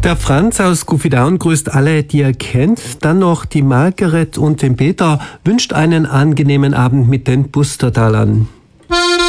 Der Franz aus Gufidaun grüßt alle, die er kennt. Dann noch die Margaret und den Peter wünscht einen angenehmen Abend mit den Bustertalern.